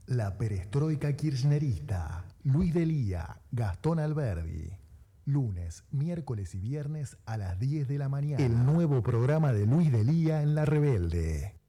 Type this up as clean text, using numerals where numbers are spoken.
La perestroika kirchnerista. Luis Delía, Gastón Alberdi. Lunes, miércoles y viernes a las 10 de la mañana. El nuevo programa de Luis Delía en La Rebelde.